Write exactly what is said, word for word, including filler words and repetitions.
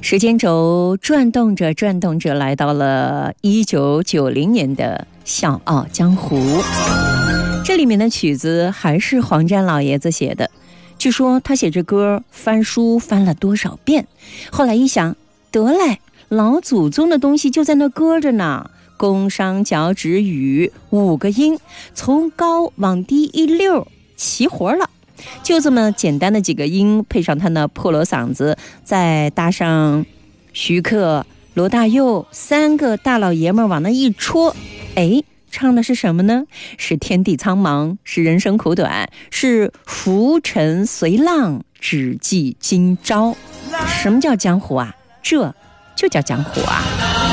时间轴转动着转动着，来到了一九九零年的《笑傲江湖》。这里面的曲子还是黄沾老爷子写的，据说他写这歌翻书翻了多少遍，后来一想，得嘞，老祖宗的东西就在那搁着呢，宫商角徵羽五个音，从高往低一溜齐活了。就这么简单的几个音，配上他那破锣嗓子，再搭上徐克、罗大佑三个大老爷们往那一戳，哎，唱的是什么呢？是天地苍茫，是人生苦短，是浮沉随浪，只记今朝。什么叫江湖啊？这就叫江湖啊！